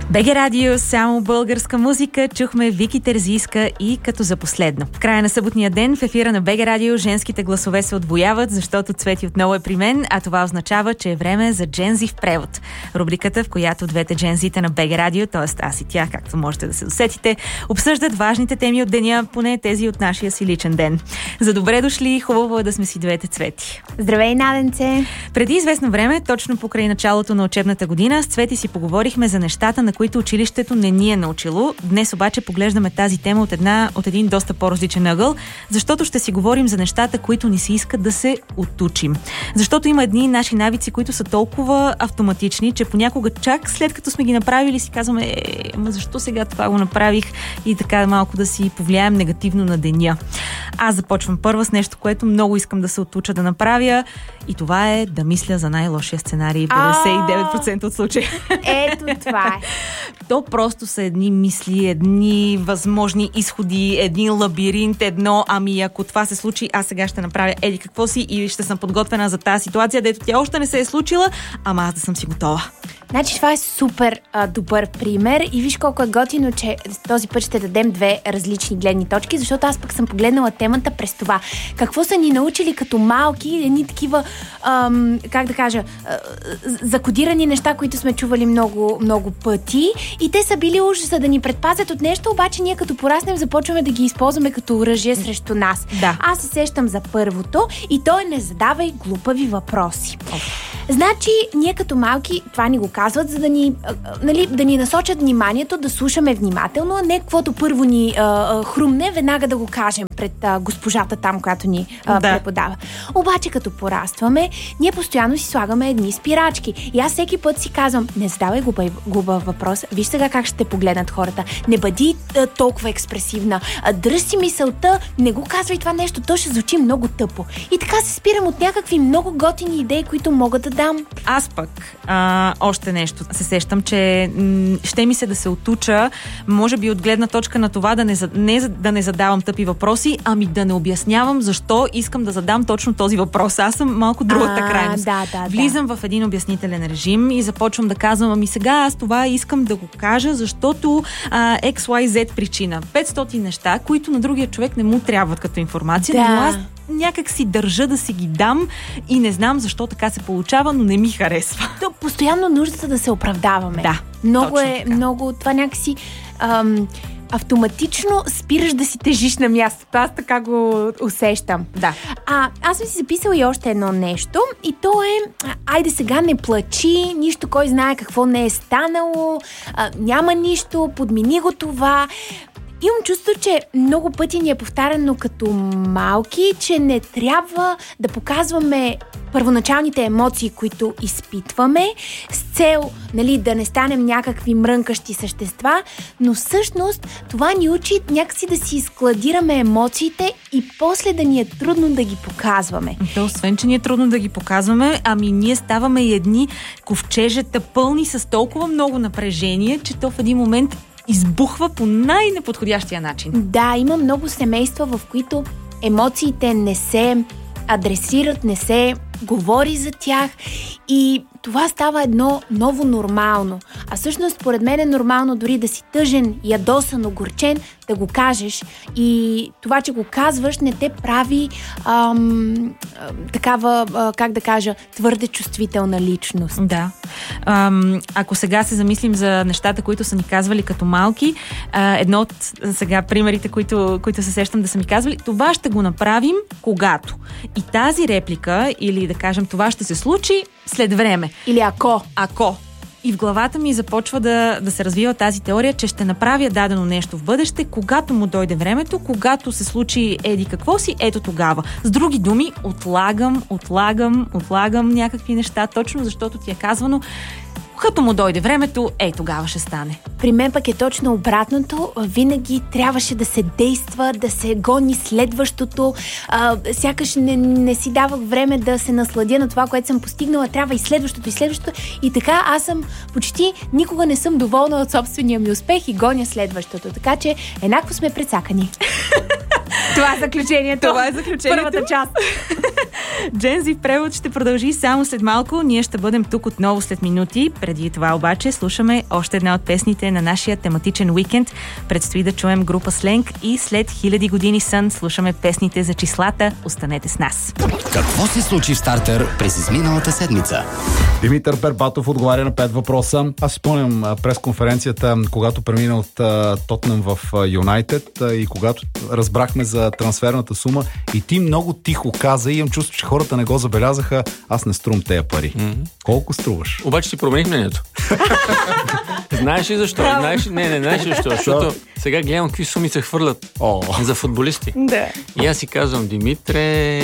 БГ Радио, само българска музика, чухме Вики Терзийска и Като за последно. В края на съботния ден в ефира на БГ Радио женските гласове се отвояват, защото Цвети отново е при мен, а това означава, че е време за Джензи в превод. Рубриката, в която двете джензите на БГ Радио, т.е. аз и тя, както можете да се досетите, обсъждат важните теми от деня, поне тези от нашия си личен ден. За добре дошли, хубаво е да сме си двете Цвети. Здравей, Наденце! Преди известно време, точно покрай началото на учебната година, с Цвети си поговорихме за нещата, на които училището не ни е научило. Днес обаче поглеждаме тази тема от един доста по-различен ъгъл, защото ще си говорим за нещата, които ни се искат да се отучим. Защото има едни наши навици, които са толкова автоматични, че понякога чак след като сме ги направили си казваме, ама защо сега това го направих, и така малко да си повлияем негативно на деня. Аз започвам първа с нещо, което много искам да се отуча да направя, и това е да мисля за най-лошия сценарий в 99% от случаи. Ето това е. То просто са едни мисли, едни възможни изходи, един лабиринт, ами ако това се случи, аз сега ще направя еди какво си и ще съм подготвена за тази ситуация, дето тя още не се е случила, ама аз да съм си готова. Значи това е супер добър пример и виж колко е готино, че този път ще дадем две различни гледни точки, защото аз пък съм погледнала темата през това. Какво са ни научили като малки, едни такива, как да кажа, закодирани неща, които сме чували много, много пъти, и те са били уж за да ни предпазят от нещо, обаче ние като пораснем започваме да ги използваме като оръжие срещу нас. Да. Аз се сещам за първото и то е: не задавай глупави въпроси. Значи, ние като малки това ни го казват, за да ни, да ни насочат вниманието, да слушаме внимателно, а не каквото първо ни хрумне, веднага да го кажем пред госпожата там, която ни преподава. Обаче, като порастваме, ние постоянно си слагаме едни спирачки. И аз всеки път си казвам: не задавай глупав въпрос, виж сега как ще те погледнат хората, не бъди толкова експресивна, дръж си мисълта, не го казвай това нещо, то ще звучи много тъпо. И така се спирам от някакви много готини идеи, които могат да дам. Аз пък още нещо се сещам, че ще ми се да се отуча, може би от гледна точка на това да не задавам тъпи въпроси, ами да не обяснявам защо искам да задам точно този въпрос. Аз съм малко другата крайност. Влизам в един обяснителен режим и започвам да казвам: ами сега аз това искам да го кажа, защото XYZ причина. 500 неща, които на другия човек не му трябват като информация, но аз някак си държа да си ги дам и не знам защо така се получава, но не ми харесва. То постоянно нуждата да се оправдаваме. Да. Много това някакси автоматично спираш да си тежиш на мястото. Аз така го усещам. Да. Аз съм си записала и още едно нещо, и то е: айде сега не плачи, нищо кой знае какво не е станало, няма нищо, подмини го това. Имам чувство, че много пъти ни е повтаряно като малки, че не трябва да показваме първоначалните емоции, които изпитваме, с цел, да не станем някакви мрънкащи същества, но всъщност това ни учи някакси да си складираме емоциите и после да ни е трудно да ги показваме. То, освен, че ни е трудно да ги показваме, ами ние ставаме и едни ковчежета, пълни с толкова много напрежение, че то в един момент избухва по най-неподходящия начин. Да, има много семейства, в които емоциите не се адресират, не се говори за тях и това става едно ново нормално. А всъщност, според мен е нормално дори да си тъжен, ядосан, огорчен, да го кажеш. И това, че го казваш, не те прави такава, как да кажа, твърде чувствителна личност. Да. Ако сега се замислим за нещата, които са ни казвали като малки, едно от сега примерите, които се сещам да са ми казвали: това ще го направим когато. И тази реплика, или да кажем това ще се случи след време. Или ако. И в главата ми започва да се развива тази теория, че ще направя дадено нещо в бъдеще, когато му дойде времето, когато се случи еди какво си, ето тогава. С други думи, отлагам някакви неща, точно защото ти е казвано: като му дойде времето, тогава ще стане. При мен пък е точно обратното. Винаги трябваше да се действа, да се гони следващото. Сякаш не си давах време да се насладя на това, което съм постигнала. Трябва и следващото. И така аз съм почти никога не съм доволна от собствения ми успех и гоня следващото. Така че еднакво сме прецакани. Това е заключението. Първата част. Gen Z превод ще продължи само след малко. Ние ще бъдем тук отново след минути. Преди това обаче слушаме още една от песните на нашия тематичен уикенд. Предстои да чуем група Slang и след 1000 години сън слушаме песните за числата. Останете с нас. Какво се случи в Стартер през изминалата седмица? Димитър Бербатов отговаря на 5 въпроса. Аз спомням пресконференцията, когато премина от Тотнъм в Юнайтед и когато разбрахме за трансферната сума и ти много тихо каза и имам чувство, че хората не го забелязаха, аз не струм тези пари. Колко струваш? Обаче си промених мнението. Знаеш ли защо? Не знаеш ли защо? Защото сега гледам какви суми се хвърлят за футболисти. Да. И аз си казвам, Димитре.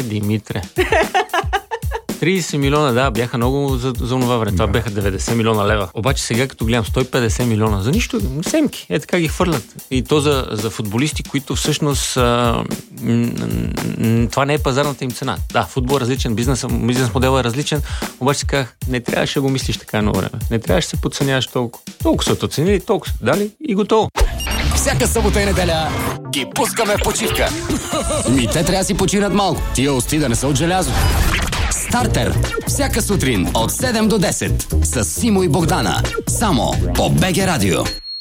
30 милиона, да, бяха много за това време. Това бяха 90 милиона лева. Обаче сега, като гледам 150 милиона, за нищо, семки, така ги хвърлят. И то за футболисти, които всъщност това не е пазарната им цена. Да, футбол е различен, бизнес модел е различен, обаче си казах, не трябваше да го мислиш така едно време. Не трябваше да се подценяваш толкова. Толкова са оценили, толкова са дали и готово. Всяка събота и неделя ги пускаме в почивка. Те трябва да си починат малко. Тия усти да не са от желязо. Стартер. Всяка сутрин от 7 до 10 с Симо и Богдана. Само по БГ Радио.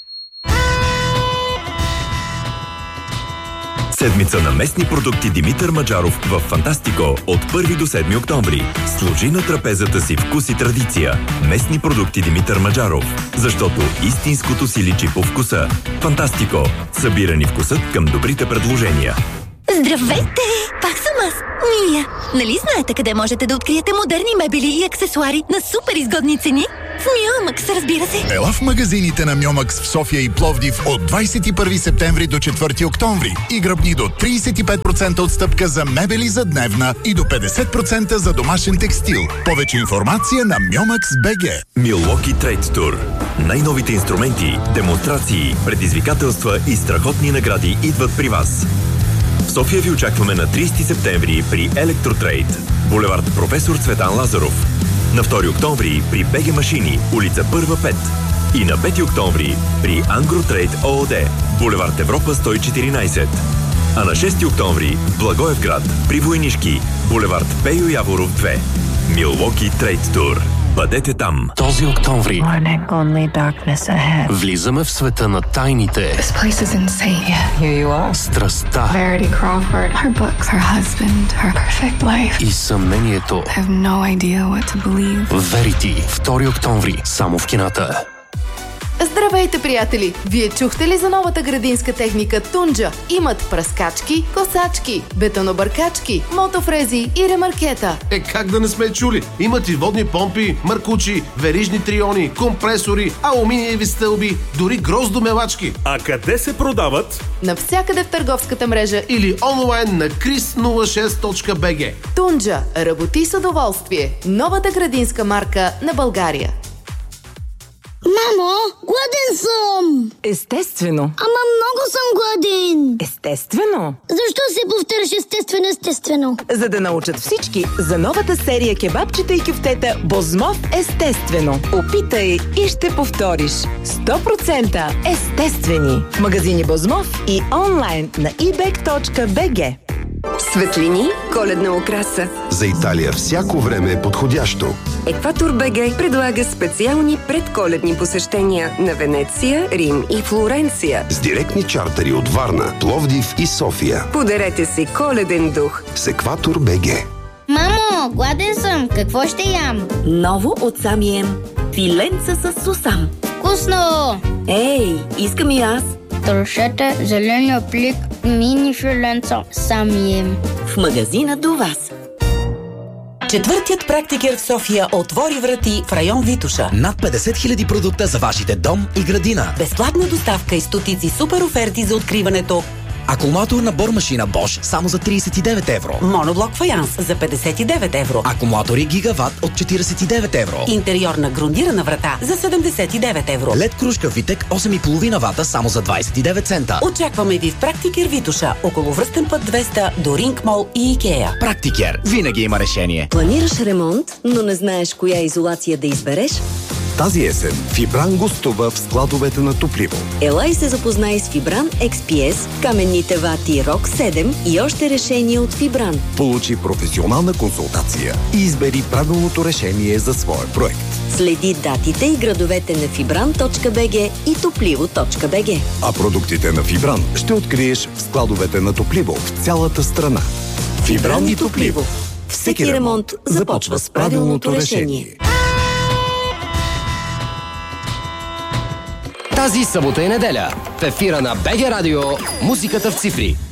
Седмица на местни продукти Димитър Маджаров в Фантастико от 1 до 7 октомври. Служи на трапезата си вкус и традиция. Местни продукти Димитър Маджаров. Защото истинското си личи по вкуса. Фантастико. Събирани вкусът към добрите предложения. Здравейте! Пак съм аз, Мия. Нали знаете къде можете да откриете модерни мебели и аксесуари на супер изгодни цени? В Мьомакс, разбира се. Ела в магазините на Мьомакс в София и Пловдив от 21 септември до 4 октомври и гръбни до 35% отстъпка за мебели за дневна и до 50% за домашен текстил. Повече информация на Мьомакс БГ. Milwaukee Trade Tour. Най-новите инструменти, демонстрации, предизвикателства и страхотни награди идват при вас. В София ви очакваме на 30 септември при Електротрейд, булевард Професор Цветан Лазаров. На 2 октомври при БГ Машини, улица 1-5. И на 5 октомври при Ангротрейд ООД, булевард Европа 114. А на 6 октомври в Благоевград при Войнишки, булевард Пейо Яворов 2. Milwaukee Trade Tour. Бъдете там. Този октомври влизаме в света на тайните, страстта и съмнението. Verity. 2 октомври. Само в кината. Здравейте, приятели! Вие чухте ли за новата градинска техника Тунджа? Имат пръскачки, косачки, бетонобъркачки, мотофрези и ремаркета. Как да не сме чули? Имат и водни помпи, маркучи, верижни триони, компресори, алуминиеви стълби, дори гроздомелачки. А къде се продават? Навсякъде в търговската мрежа Или онлайн на chris06.bg. Тунджа. Работи с удоволствие. Новата градинска марка на България. Мамо, гладен съм! Естествено. Ама много съм гладен! Естествено. Защо се повтаряш естествено? За да научат всички за новата серия кебабчета и кюфтета Бозмов естествено. Опитай и ще повториш. 100% естествени. В магазини Бозмов и онлайн на ebag.bg. Светлини, коледна украса. За Италия всяко време е подходящо. Екватор БГ предлага специални предколедни посещения на Венеция, Рим и Флоренция. С директни чартери от Варна, Пловдив и София. Подарете си коледен дух с Екватор БГ. Мамо, гладен съм. Какво ще ям? Ново от Самием. Филенца с сусам. Вкусно! Ей, искам и аз. Търсете зеления плик мини филенца Самием. В магазина до вас. Четвъртият практикер в София отвори врати в район Витоша. Над 50 000 продукта за вашите дом и градина. Безплатна доставка и стотици супер оферти за откриването. Акумулатор на бормашина Bosch само за 39 евро. Моноблок фаянс за 59 евро. Акумулатори Гигават от 49 евро. Интериорна грундирана врата за 79 евро. LED кружка Витек 8,5 вата само за 29 цента. Очакваме ви в Практикер Витоша, около Връстен път 200 до Ринг Мол и Икеа. Практикер. Винаги има решение. Планираш ремонт, но не знаеш коя изолация да избереш? Тази есен Фибран гостува в складовете на Топливо. Ела и се запознай с Фибран XPS, каменните вати Rock 7 и още решения от Фибран. Получи професионална консултация и избери правилното решение за своя проект. Следи датите и градовете на fibran.bg и toplivo.bg. А продуктите на Фибран ще откриеш в складовете на Топливо в цялата страна. Фибран и Топливо. Всеки ремонт започва с правилното решение. Тази събота и неделя в ефира на БГ Радио музиката в цифри.